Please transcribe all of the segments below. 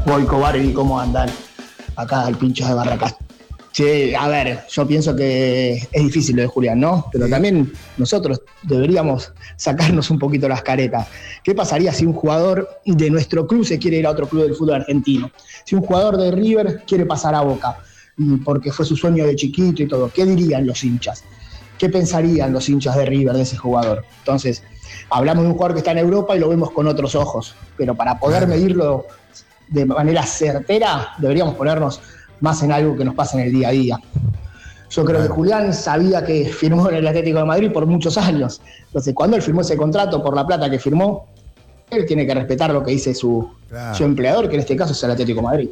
Boico Barbi, ¿cómo andan? Acá el pincho de Barracas. Che, a ver, yo pienso que es difícil lo de Julián, ¿no? Pero también nosotros deberíamos sacarnos un poquito las caretas. ¿Qué pasaría si un jugador de nuestro club se quiere ir a otro club del fútbol argentino? Si un jugador de River quiere pasar a Boca, porque fue su sueño de chiquito y todo, ¿qué dirían los hinchas? ¿Qué pensarían los hinchas de River de ese jugador? Entonces, hablamos de un jugador que está en Europa y lo vemos con otros ojos, pero para poder medirlo de manera certera, deberíamos ponernos más en algo que nos pasa en el día a día. Yo creo que Julián sabía que firmó en el Atlético de Madrid por muchos años. Entonces, cuando él firmó ese contrato por la plata que firmó, él tiene que respetar lo que dice su empleador, que en este caso es el Atlético de Madrid.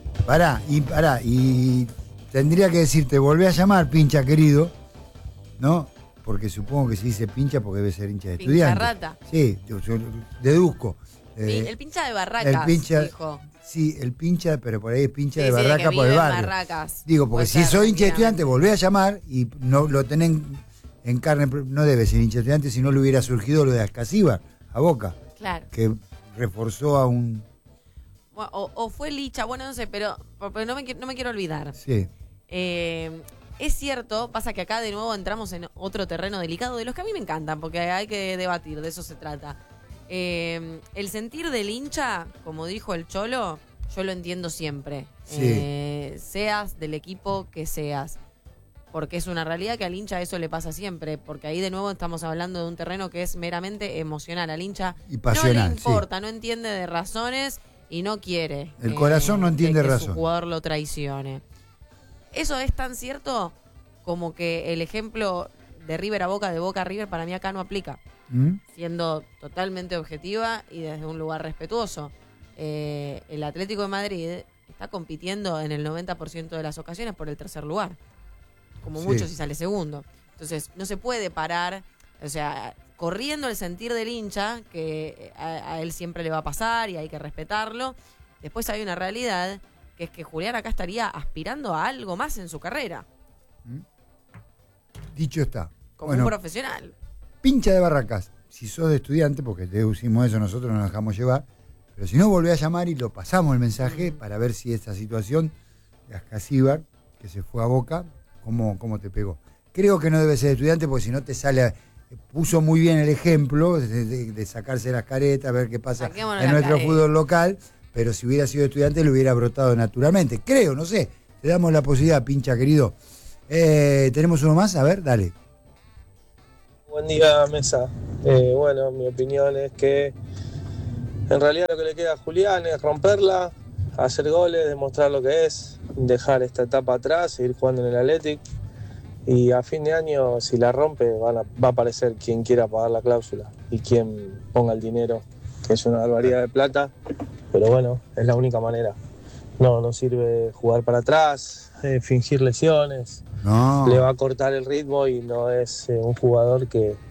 Y tendría que decirte, volvé a llamar, pincha querido, ¿no? Porque supongo que se dice pincha porque debe ser hincha de Estudiantes. Pincha rata. Sí, yo deduzco. El pincha de Barracas, dijo. Sí, el pincha, pero por ahí es pincha de Barracas por el barrio. Barracas. Digo, porque si soy hincha de Estudiantes, volvé a llamar y no lo tenés en carne, no debe ser hincha de Estudiantes si no le hubiera surgido lo de Ascasíbar a Boca. Claro. Que reforzó a un... O fue Licha, bueno, no sé, pero no me quiero olvidar. Sí. Es cierto, pasa que acá de nuevo entramos en otro terreno delicado, de los que a mí me encantan, porque hay que debatir, de eso se trata. El sentir del hincha, como dijo el Cholo, yo lo entiendo siempre. Sí. Seas del equipo que seas. Porque es una realidad que al hincha eso le pasa siempre. Porque ahí de nuevo estamos hablando de un terreno que es meramente emocional. Al hincha y pasional, no le importa, no entiende de razones y no quiere. El corazón no entiende razón. Que su jugador lo traicione. Eso es tan cierto como que el ejemplo de River a Boca, de Boca a River, para mí acá no aplica. Siendo totalmente objetiva y desde un lugar respetuoso. El Atlético de Madrid está compitiendo en el 90% de las ocasiones por el tercer lugar. Como mucho si sale segundo. Entonces, no se puede parar, o sea, corriendo el sentir del hincha, que a él siempre le va a pasar y hay que respetarlo. Después hay una realidad, que es que Julián acá estaría aspirando a algo más en su carrera. Dicho está. Como un profesional. Pincha de Barracas, si sos de Estudiante, porque deducimos eso, nosotros nos dejamos llevar, pero si no, volvé a llamar y lo pasamos el mensaje para ver si esta situación de Ascasíbar, que se fue a Boca, cómo te pegó. Creo que no debe ser de Estudiante, porque si no te sale... Puso muy bien el ejemplo de sacarse las caretas, ver qué pasa en nuestro fútbol local, pero si hubiera sido Estudiante le hubiera brotado naturalmente. Creo, no sé. Te damos la posibilidad, pincha querido. ¿Tenemos uno más? A ver, dale. Buen día, mesa. Bueno, mi opinión es que en realidad lo que le queda a Julián es romperla, hacer goles, demostrar lo que es, dejar esta etapa atrás, seguir jugando en el Athletic y a fin de año, si la rompe, va a aparecer quien quiera pagar la cláusula y quien ponga el dinero, que es una barbaridad de plata, pero bueno, es la única manera. No sirve jugar para atrás, fingir lesiones. No. Le va a cortar el ritmo y no es un jugador que